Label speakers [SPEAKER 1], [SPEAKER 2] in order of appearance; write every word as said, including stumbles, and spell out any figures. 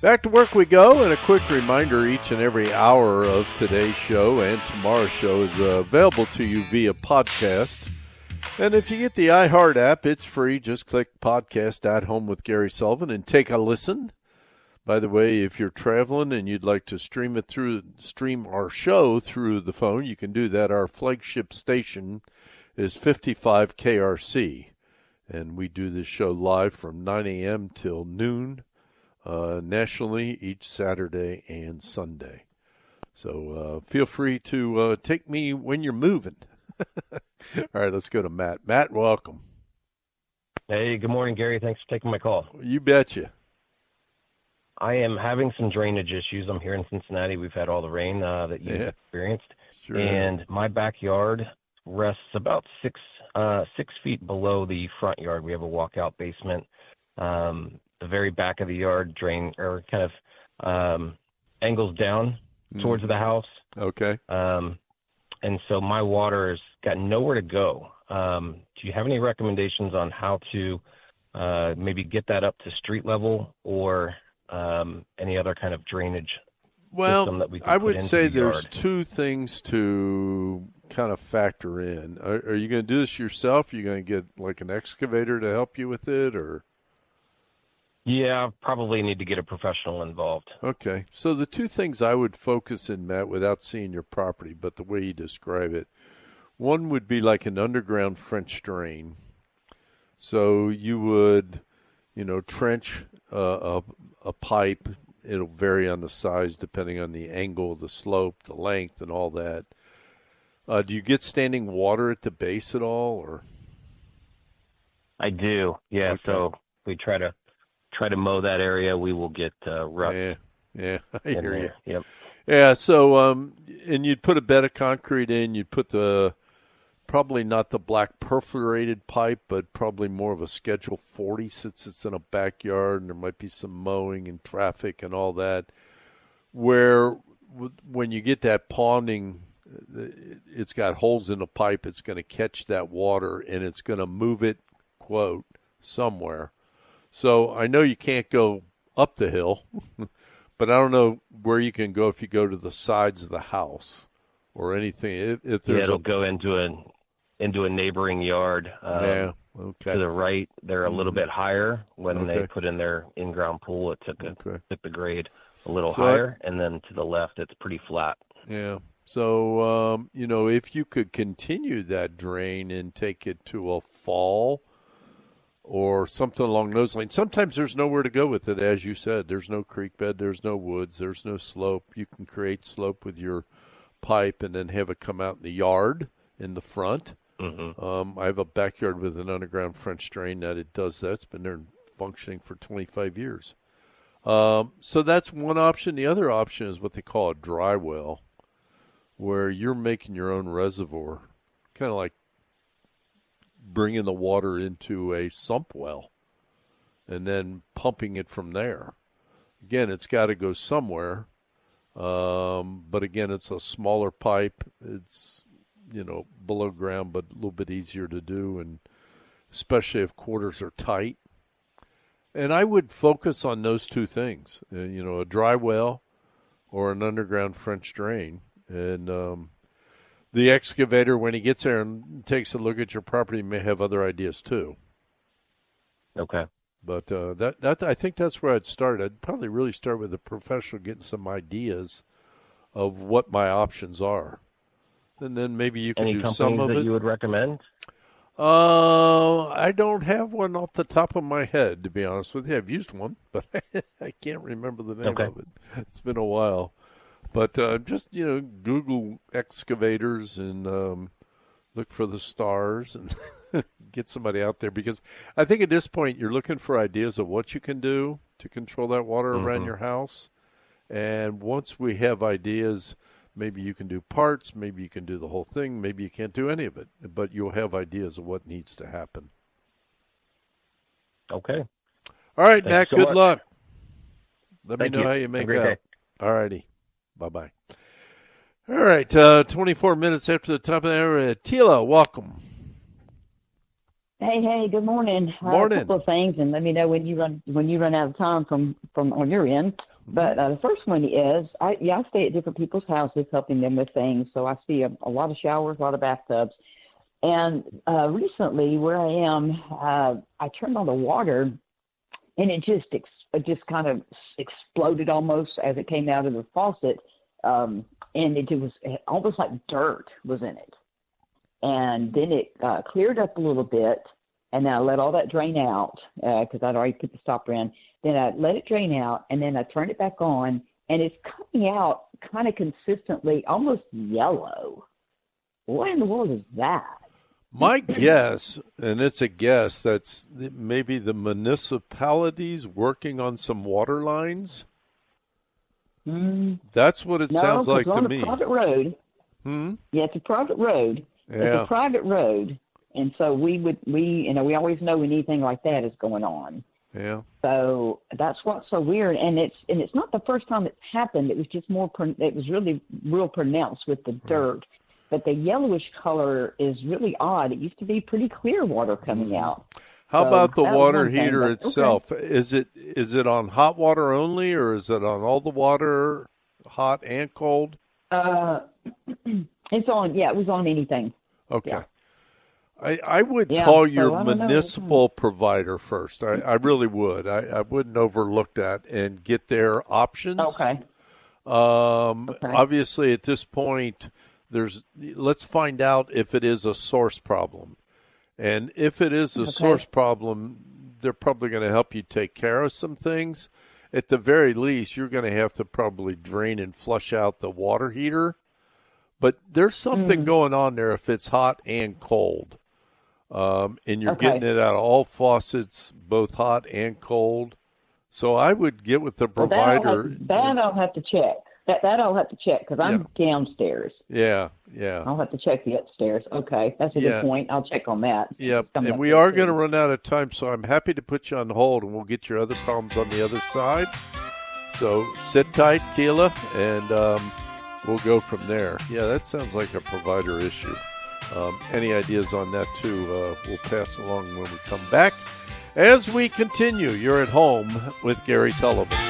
[SPEAKER 1] Back to work we go, and a quick reminder, each and every hour of today's show and tomorrow's show is uh, available to you via podcast. And if you get the iHeart app, it's free. Just click Podcast at Home with Gary Sullivan and take a listen. By the way, if you're traveling and you'd like to stream it through, stream our show through the phone, you can do that. Our flagship station is fifty-five K R C, and we do this show live from nine a.m. till noon uh, nationally each Saturday and Sunday. So uh, feel free to uh, take me when you're moving. All right, let's go to Matt. Matt, welcome.
[SPEAKER 2] Hey, good morning, Gary. Thanks for taking my call.
[SPEAKER 1] You betcha.
[SPEAKER 2] I am having some drainage issues. I'm here in Cincinnati. We've had all the rain uh, that you've
[SPEAKER 1] yeah.
[SPEAKER 2] experienced.
[SPEAKER 1] Sure.
[SPEAKER 2] And my backyard rests about six uh, six feet below the front yard. We have a walkout basement. Um, the very back of the yard drain or kind of um, angles down mm. towards the house.
[SPEAKER 1] Okay.
[SPEAKER 2] Um, and so my water has got nowhere to go. Um, do you have any recommendations on how to uh, maybe get that up to street level or um, any other kind of drainage
[SPEAKER 1] well,
[SPEAKER 2] system that we can
[SPEAKER 1] I
[SPEAKER 2] put
[SPEAKER 1] would
[SPEAKER 2] into
[SPEAKER 1] say
[SPEAKER 2] the
[SPEAKER 1] there's
[SPEAKER 2] yard?
[SPEAKER 1] two things to kind of factor in. Are, are you going to do this yourself? Are you going to get like an excavator to help you with it, or?
[SPEAKER 2] Yeah, probably need to get a professional involved.
[SPEAKER 1] Okay. So the two things I would focus in, Matt, without seeing your property, but the way you describe it, one would be like an underground French drain. So you would, you know, trench uh, a, a pipe. It'll vary on the size depending on the angle, the slope, the length, and all that. Uh, do you get standing water at the base at all, or?
[SPEAKER 2] I do, yeah.
[SPEAKER 1] Okay.
[SPEAKER 2] So we try to try to mow that area. We will get uh, rough.
[SPEAKER 1] Yeah, yeah, I
[SPEAKER 2] in
[SPEAKER 1] hear
[SPEAKER 2] there.
[SPEAKER 1] you.
[SPEAKER 2] Yep.
[SPEAKER 1] Yeah, so um, and you'd put a bed of concrete in. You'd put the probably not the black perforated pipe, but probably more of a Schedule forty since it's in a backyard and there might be some mowing and traffic and all that. Where when you get that ponding, it's got holes in the pipe. It's going to catch that water and it's going to move it, quote, somewhere. So I know you can't go up the hill, but I don't know where you can go if you go to the sides of the house or anything. If, if there's
[SPEAKER 2] yeah, it'll
[SPEAKER 1] a,
[SPEAKER 2] go into a into a neighboring yard. Um,
[SPEAKER 1] yeah, okay.
[SPEAKER 2] To the right, they're a little
[SPEAKER 1] Mhm.
[SPEAKER 2] bit higher. When
[SPEAKER 1] Okay.
[SPEAKER 2] they put in their in-ground pool, it took a,
[SPEAKER 1] Okay.
[SPEAKER 2] took the grade a little
[SPEAKER 1] So I-
[SPEAKER 2] higher, and then to the left, it's pretty flat.
[SPEAKER 1] Yeah. So, um, you know, if you could continue that drain and take it to a fall or something along those lines. Sometimes there's nowhere to go with it, as you said. There's no creek bed, there's no woods, there's no slope. You can create slope with your pipe and then have it come out in the yard in the front.
[SPEAKER 2] Mm-hmm.
[SPEAKER 1] Um, I have a backyard with an underground French drain that it does that. It's been there functioning for twenty-five years. Um, so that's one option. The other option is what they call a dry well, where you're making your own reservoir, kind of like bringing the water into a sump well and then pumping it from there. Again, it's got to go somewhere. Um, but again, it's a smaller pipe. It's, you know, below ground, but a little bit easier to do, and especially if quarters are tight. And I would focus on those two things, uh, you know, a dry well or an underground French drain. And um, the excavator, when he gets there and takes a look at your property, may have other ideas too.
[SPEAKER 2] Okay.
[SPEAKER 1] But uh, that that I think that's where I'd start. I'd probably really start with a professional, getting some ideas of what my options are, and then maybe you can
[SPEAKER 2] Any
[SPEAKER 1] do some
[SPEAKER 2] companies
[SPEAKER 1] of
[SPEAKER 2] that
[SPEAKER 1] it.
[SPEAKER 2] you would recommend?
[SPEAKER 1] Uh, I don't have one off the top of my head, to be honest with you. I've used one, but I can't remember the name
[SPEAKER 2] Okay.
[SPEAKER 1] of it. It's been a while. But uh, just, you know, Google excavators and um, look for the stars and get somebody out there. Because I think at this point you're looking for ideas of what you can do to control that water
[SPEAKER 2] Mm-hmm.
[SPEAKER 1] around your house. And once we have ideas, maybe you can do parts, maybe you can do the whole thing, maybe you can't do any of it. But you'll have ideas of what needs to happen.
[SPEAKER 2] Okay.
[SPEAKER 1] All right,
[SPEAKER 2] Thanks
[SPEAKER 1] Matt,
[SPEAKER 2] so
[SPEAKER 1] good
[SPEAKER 2] much.
[SPEAKER 1] luck. Let
[SPEAKER 2] Thank
[SPEAKER 1] me know
[SPEAKER 2] you.
[SPEAKER 1] how you
[SPEAKER 2] Have a
[SPEAKER 1] make
[SPEAKER 2] great
[SPEAKER 1] out.
[SPEAKER 2] day.
[SPEAKER 1] All righty. Bye-bye. All right, uh, twenty-four minutes after the top of the hour. Uh, Tila, welcome.
[SPEAKER 3] Hey, hey, good morning. Uh,
[SPEAKER 1] Morning.
[SPEAKER 3] a couple of things, and let me know when you run when you run out of time from, from on your end. But uh, the first one is, I yeah, I stay at different people's houses helping them with things, so I see a, a lot of showers, a lot of bathtubs. And uh, recently, where I am, uh, I turned on the water, and it just ex- it just kind of exploded almost as it came out of the faucet, um, and it, it was almost like dirt was in it. And then it uh, cleared up a little bit, and then I let all that drain out because uh, I'd already put the stopper in. Then I let it drain out, and then I turned it back on, and it's coming out kind of consistently, almost yellow. What in the world is that?
[SPEAKER 1] My guess, and it's a guess, that's maybe the municipalities working on some water lines.
[SPEAKER 3] Mm.
[SPEAKER 1] That's what it
[SPEAKER 3] no,
[SPEAKER 1] sounds like
[SPEAKER 3] we're
[SPEAKER 1] to
[SPEAKER 3] on
[SPEAKER 1] me.
[SPEAKER 3] A private road.
[SPEAKER 1] Hmm?
[SPEAKER 3] Yeah, it's a private road.
[SPEAKER 1] Yeah.
[SPEAKER 3] It's a private road, and so we would we you know we always know when anything like that is going on.
[SPEAKER 1] Yeah.
[SPEAKER 3] So that's what's so weird, and it's and it's not the first time it's happened. It was just more it was really real pronounced with the dirt, but the yellowish color is really odd. It used to be pretty clear water coming out.
[SPEAKER 1] How
[SPEAKER 3] so
[SPEAKER 1] about the
[SPEAKER 3] that was
[SPEAKER 1] water
[SPEAKER 3] one thing,
[SPEAKER 1] heater
[SPEAKER 3] but,
[SPEAKER 1] itself?
[SPEAKER 3] okay.
[SPEAKER 1] Is it is it on hot water only, or is it on all the water, hot and cold?
[SPEAKER 3] Uh, it's on. Yeah, it was on anything.
[SPEAKER 1] Okay.
[SPEAKER 3] Yeah.
[SPEAKER 1] I, I would
[SPEAKER 3] Yeah,
[SPEAKER 1] call
[SPEAKER 3] so
[SPEAKER 1] your
[SPEAKER 3] I don't know.
[SPEAKER 1] municipal provider first. I, I really would. I, I wouldn't overlook that and get their options.
[SPEAKER 3] Okay.
[SPEAKER 1] Um,
[SPEAKER 3] Okay.
[SPEAKER 1] Obviously, at this point, there's. Let's find out if it is a source problem, and if it is a
[SPEAKER 3] Okay.
[SPEAKER 1] source problem, they're probably going to help you take care of some things. At the very least, you're going to have to probably drain and flush out the water heater. But there's something
[SPEAKER 3] Mm.
[SPEAKER 1] going on there if it's hot and cold. Um, and you're
[SPEAKER 3] Okay.
[SPEAKER 1] getting it out of all faucets, both hot and cold. So I would get with the
[SPEAKER 3] Well, that I'll
[SPEAKER 1] provider.
[SPEAKER 3] have, that I'll have to check. That that I'll have to check because I'm downstairs.
[SPEAKER 1] Yeah, yeah,
[SPEAKER 3] I'll have to check the upstairs. Okay, that's a
[SPEAKER 1] Yeah.
[SPEAKER 3] good point. I'll check on that.
[SPEAKER 1] yep.
[SPEAKER 3] Coming
[SPEAKER 1] And
[SPEAKER 3] up
[SPEAKER 1] we
[SPEAKER 3] there
[SPEAKER 1] are
[SPEAKER 3] soon.
[SPEAKER 1] going to run out of time, so I'm happy to put you on hold, and we'll get your other problems on the other side. So sit tight, Tila, and um, we'll go from there. Yeah, that sounds like a provider issue. Um, any ideas on that, too, uh, we'll pass along when we come back. As we continue, you're at home with Gary Sullivan.